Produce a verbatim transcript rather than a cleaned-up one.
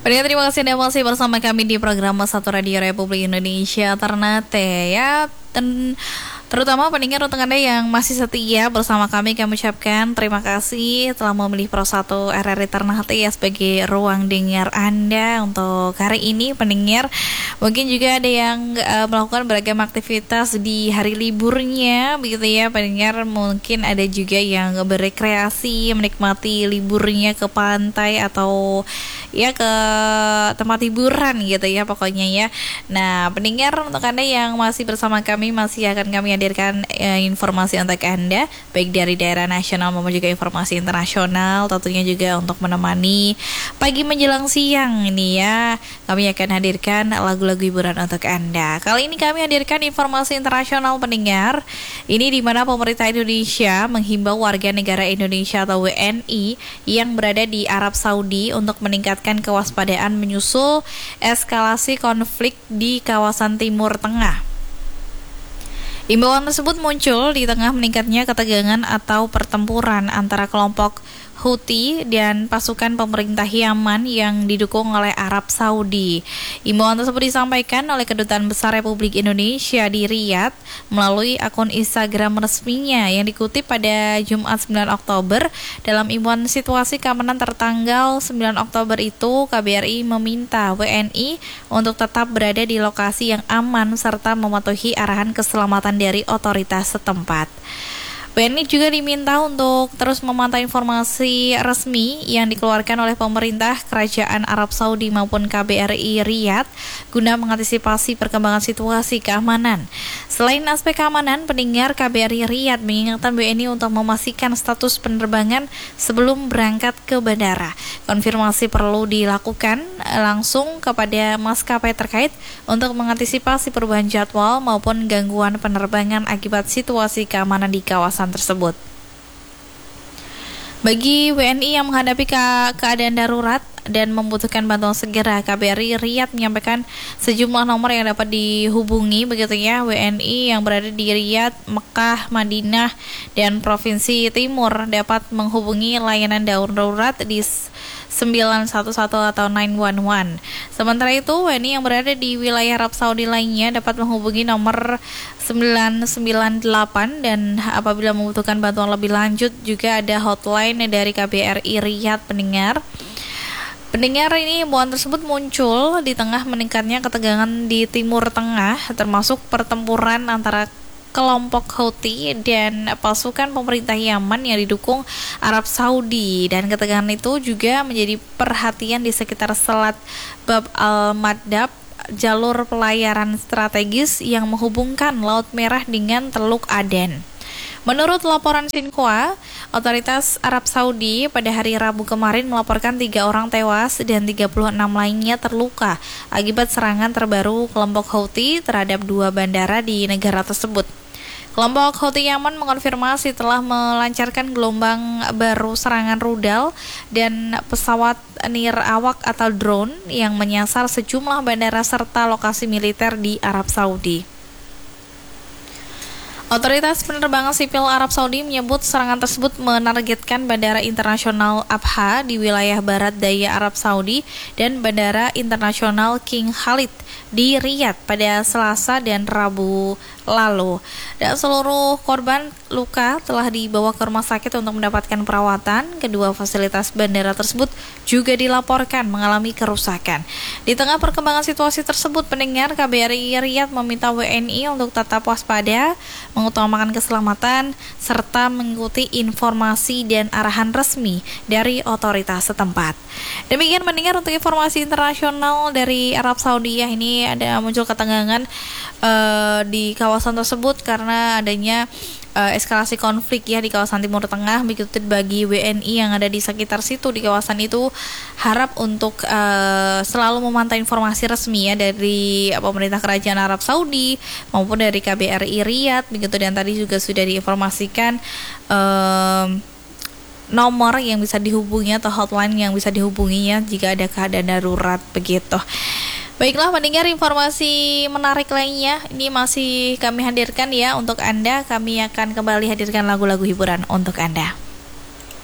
Pendengar, terima kasih Anda masih bersama kami di program Satu Radio Republik Indonesia Ternate ya. Dan terutama pendengar untuk Anda yang masih setia bersama kami, kami ucapkan terima kasih telah memilih Pro satu R R I Ternate ya sebagai ruang dengar Anda untuk hari ini. Pendengar, mungkin juga ada yang uh, melakukan beragam aktivitas di hari liburnya begitu ya pendengar. Mungkin ada juga yang berekreasi, menikmati liburnya ke pantai atau ya ke tempat hiburan gitu ya pokoknya ya. Nah pendengar, untuk Anda yang masih bersama kami, masih akan kami hadirkan eh, informasi untuk Anda baik dari daerah nasional maupun juga informasi internasional, tentunya juga untuk menemani pagi menjelang siang ini ya. Kami akan hadirkan lagu-lagu hiburan untuk Anda. Kali ini kami hadirkan informasi internasional pendengar. Ini di mana pemerintah Indonesia menghimbau warga negara Indonesia atau W N I yang berada di Arab Saudi untuk meningkatkan kewaspadaan menyusul eskalasi konflik di kawasan Timur Tengah. Imbauan tersebut muncul di tengah meningkatnya ketegangan atau pertempuran antara kelompok Houthi dan pasukan pemerintah Yaman yang didukung oleh Arab Saudi. Imbauan tersebut disampaikan oleh Kedutaan Besar Republik Indonesia di Riyadh melalui akun Instagram resminya yang dikutip pada Jumat sembilan Oktober. Dalam imbauan situasi keamanan tertanggal sembilan Oktober itu, K B R I meminta W N I untuk tetap berada di lokasi yang aman serta mematuhi arahan keselamatan dari otoritas setempat. W N I juga diminta untuk terus memantau informasi resmi yang dikeluarkan oleh pemerintah, Kerajaan Arab Saudi maupun K B R I Riyadh guna mengantisipasi perkembangan situasi keamanan. Selain aspek keamanan, pendengar, K B R I Riyadh mengingatkan W N I untuk memastikan status penerbangan sebelum berangkat ke bandara. Konfirmasi perlu dilakukan langsung kepada maskapai terkait untuk mengantisipasi perubahan jadwal maupun gangguan penerbangan akibat situasi keamanan di kawasan tersebut. Bagi W N I yang menghadapi ke- keadaan darurat dan membutuhkan bantuan segera, K B R I Riyadh menyampaikan sejumlah nomor yang dapat dihubungi begitu ya. W N I yang berada di Riyadh, Mekah, Madinah, dan Provinsi Timur dapat menghubungi layanan darurat di sembilan satu satu atau sembilan satu satu. Sementara itu, W N I yang berada di wilayah Arab Saudi lainnya dapat menghubungi nomor sembilan sembilan delapan, dan apabila membutuhkan bantuan lebih lanjut juga ada hotline dari K B R I Riyadh pendengar. Pendengar, ini imbauan tersebut muncul di tengah meningkatnya ketegangan di Timur Tengah, termasuk pertempuran antara kelompok Houthi dan pasukan pemerintah Yaman yang didukung Arab Saudi, dan ketegangan itu juga menjadi perhatian di sekitar Selat Bab al-Mandab, jalur pelayaran strategis yang menghubungkan Laut Merah dengan Teluk Aden. Menurut laporan Xinhua, otoritas Arab Saudi pada hari Rabu kemarin melaporkan tiga orang tewas dan tiga puluh enam lainnya terluka akibat serangan terbaru kelompok Houthi terhadap dua bandara di negara tersebut. Kelompok Houthi Yaman mengonfirmasi telah melancarkan gelombang baru serangan rudal dan pesawat nirawak atau drone yang menyasar sejumlah bandara serta lokasi militer di Arab Saudi. Otoritas penerbangan sipil Arab Saudi menyebut serangan tersebut menargetkan Bandara Internasional Abha di wilayah barat daya Arab Saudi dan Bandara Internasional King Khalid di Riyadh pada Selasa dan Rabu lalu. Dan seluruh korban luka telah dibawa ke rumah sakit untuk mendapatkan perawatan. Kedua fasilitas bandara tersebut juga dilaporkan mengalami kerusakan. Di tengah perkembangan situasi tersebut, pendengar, K B R I Riyadh meminta W N I untuk tetap waspada, mengutamakan keselamatan, serta mengikuti informasi dan arahan resmi dari otoritas setempat. Demikian pendengar untuk informasi internasional dari Arab Saudi ya. Ini ada muncul ketegangan uh, di kawasan tersebut karena adanya uh, eskalasi konflik ya di kawasan Timur Tengah. Begitu bagi W N I yang ada di sekitar situ di kawasan itu, harap untuk uh, selalu memantau informasi resmi ya dari uh, pemerintah Kerajaan Arab Saudi maupun dari K B R I Riyadh begitu. Dan tadi juga sudah diinformasikan uh, nomor yang bisa dihubungi atau hotline yang bisa dihubunginya jika ada keadaan darurat begitu. Baiklah mendengar informasi menarik lainnya, ini masih kami hadirkan ya untuk Anda. Kami akan kembali hadirkan lagu-lagu hiburan untuk Anda.